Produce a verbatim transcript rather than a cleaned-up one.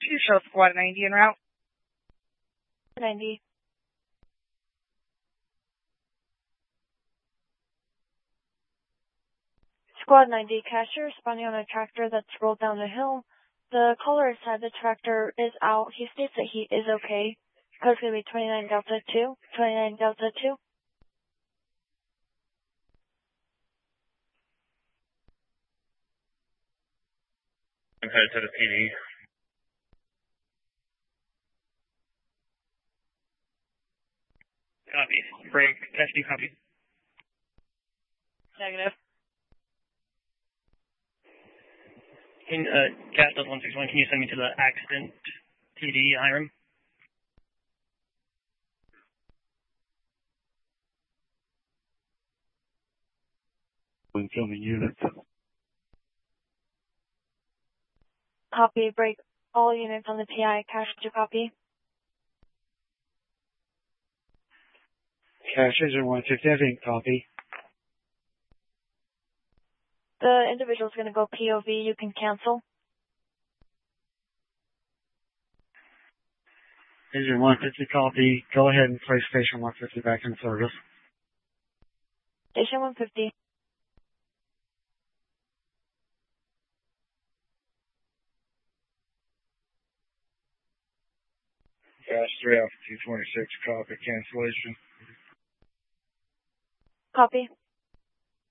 Two show Squad ninety en route. ninety. Squad ninety, Cashier responding on a tractor that's rolled down the hill. The caller inside the tractor is out. He states that he is okay. Code's going to be twenty-nine Delta two. twenty-nine Delta two. I'm headed to the P D. Copy. Break. S D copy. Negative. Can, uh, Cat does one six one, can you send me to the accident T D, Hiram? Incoming units. Copy. Break. All units on the P I. Cash to copy. Cash engine one fifty, I think, copy. The individual's going to go P O V. You can cancel. Engine one fifty, copy. Go ahead and place station one fifty back in service. Station one fifty. Cash three Alpha two twenty-six, copy cancellation. Copy.